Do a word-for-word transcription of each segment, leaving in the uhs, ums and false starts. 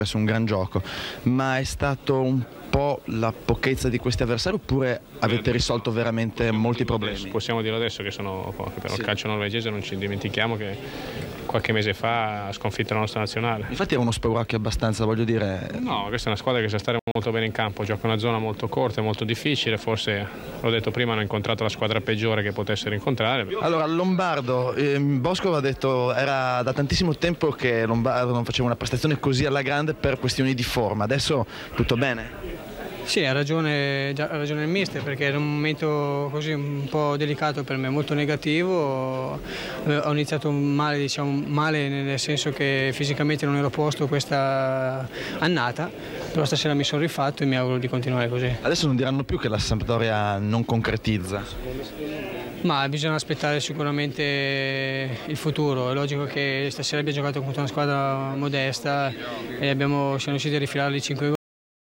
su un gran gioco, ma è stato un po' la pochezza di questi avversari oppure avete risolto veramente molti problemi? Possiamo dirlo adesso che sono che per sì. il calcio norvegese non ci dimentichiamo che qualche mese fa ha sconfitto la nostra nazionale. Infatti era uno spauracchio abbastanza, voglio dire. No, questa è una squadra che sa stare molto bene in campo, gioca una zona molto corta e molto difficile, forse l'ho detto prima hanno incontrato la squadra peggiore che potessero incontrare. Allora Lombardo, eh, Bosco ha detto era da tantissimo tempo che Lombardo non faceva una prestazione così alla grande per questioni di forma, adesso tutto bene? Sì, ha ragione, ha ragione il mister, perché era un momento così un po' delicato per me, molto negativo. Ho iniziato male, diciamo, male nel senso che fisicamente non ero a posto questa annata, però stasera mi sono rifatto e mi auguro di continuare così. Adesso non diranno più che la Sampdoria non concretizza? Ma bisogna aspettare sicuramente il futuro. È logico che stasera abbia giocato contro una squadra modesta e abbiamo, siamo riusciti a rifilarli cinque gol.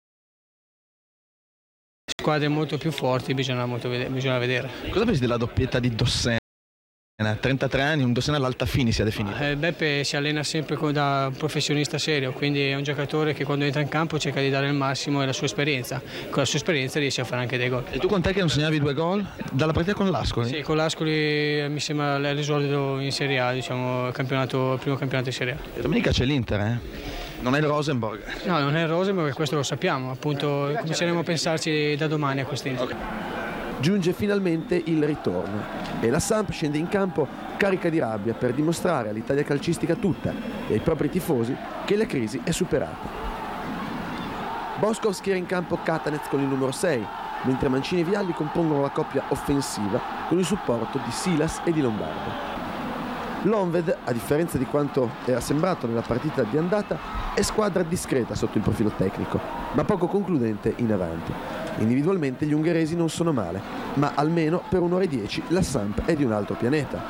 Squadre molto più forti bisogna, molto vedere, bisogna vedere. Cosa pensi della doppietta di Dossena? trentatré anni, un Dossena all'Altafini si è definito. Eh, Beppe si allena sempre da professionista serio, quindi è un giocatore che quando entra in campo cerca di dare il massimo e la sua esperienza. Con la sua esperienza riesce a fare anche dei gol. E tu quant'è che non segnavi due gol? Dalla partita con l'Ascoli? Sì, con l'Ascoli mi sembra l'esordio in Serie A, diciamo, il, campionato, il primo campionato di Serie A. E domenica c'è l'Inter, eh? Non è il Rosenborg? No, non è il Rosenborg, questo lo sappiamo, appunto cominceremo a pensarci da domani a quest'Inter. Okay. Giunge finalmente il ritorno e la Samp scende in campo carica di rabbia per dimostrare all'Italia calcistica tutta e ai propri tifosi che la crisi è superata. Bosco schiera in campo Katanez con il numero sei, mentre Mancini e Vialli compongono la coppia offensiva con il supporto di Silas e di Lombardo. L'Onved, a differenza di quanto era sembrato nella partita di andata, è squadra discreta sotto il profilo tecnico, ma poco concludente in avanti. Individualmente gli ungheresi non sono male, ma almeno per un'ora e dieci la Samp è di un altro pianeta.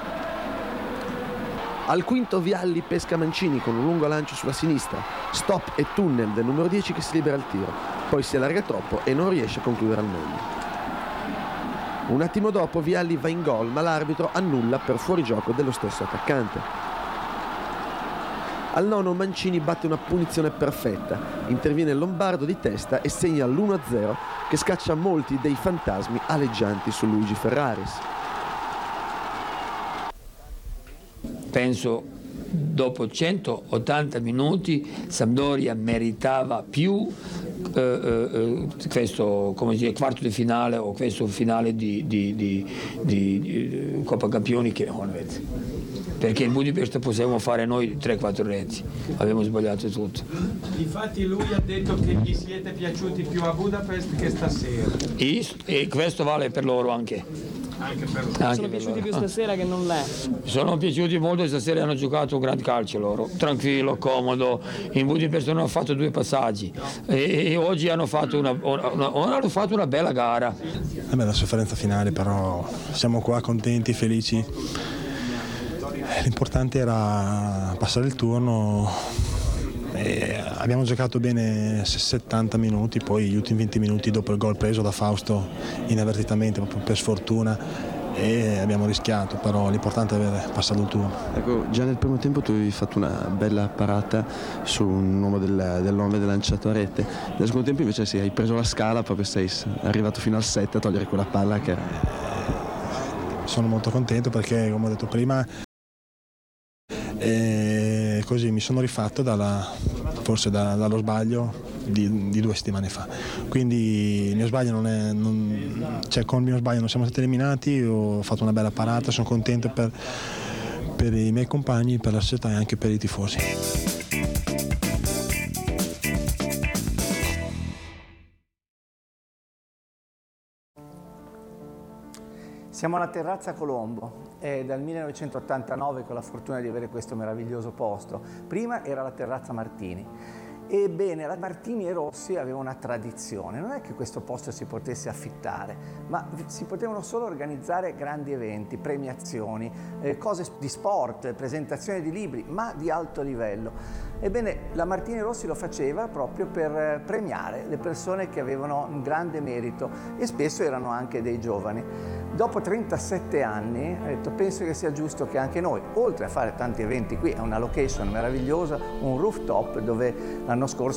Al quinto Vialli pesca Mancini con un lungo lancio sulla sinistra, stop e tunnel del numero dieci che si libera al tiro, poi si allarga troppo e non riesce a concludere al meglio. Un attimo dopo Vialli va in gol, ma l'arbitro annulla per fuorigioco dello stesso attaccante. Al nono Mancini batte una punizione perfetta, interviene Lombardo di testa e segna l'uno a zero che scaccia molti dei fantasmi aleggianti su Luigi Ferraris. Penso dopo centottanta minuti Sampdoria meritava più eh, eh, questo come dire, quarto di finale o questo finale di, di, di, di, di Coppa Campioni che Honved, perché in Budapest possiamo fare noi tre quattro reti, abbiamo sbagliato tutto. Infatti lui ha detto che gli siete piaciuti più a Budapest che stasera. E, e questo vale per loro anche. Anche per loro. Anche sono per piaciuti loro. più stasera che non lei. Sono piaciuti molto, stasera hanno giocato un gran calcio loro, tranquillo, comodo. In Budapest hanno fatto due passaggi e, e oggi hanno fatto una, una, hanno fatto una bella gara. È bella sofferenza finale, però siamo qua contenti, felici. L'importante era passare il turno. E abbiamo giocato bene settanta minuti, poi gli ultimi venti minuti dopo il gol preso da Fausto inavvertitamente, proprio per sfortuna, e abbiamo rischiato, però l'importante è aver passato il turno. Ecco, già nel primo tempo tu avevi fatto una bella parata su un uomo del, dell'Onved lanciato a rete, nel secondo tempo invece sì, hai preso la scala, proprio sei arrivato fino al sette a togliere quella palla che... Sono molto contento perché, come ho detto prima, e così mi sono rifatto dalla, forse da, dallo sbaglio di, di due settimane fa, quindi il mio sbaglio non è non, cioè con il mio sbaglio non siamo stati eliminati, ho fatto una bella parata, sono contento per, per i miei compagni, per la società e anche per i tifosi. Siamo alla Terrazza Colombo, è dal millenovecentottantanove che ho la fortuna di avere questo meraviglioso posto. Prima era la Terrazza Martini. Ebbene, la Martini e Rossi aveva una tradizione, non è che questo posto si potesse affittare, ma si potevano solo organizzare grandi eventi, premiazioni, eh, cose di sport, presentazioni di libri, ma di alto livello. Ebbene, la Martini e Rossi lo faceva proprio per premiare le persone che avevano un grande merito e spesso erano anche dei giovani. Dopo trentasette anni ho detto penso che sia giusto che anche noi, oltre a fare tanti eventi qui, è una location meravigliosa, un rooftop dove l'anno scorso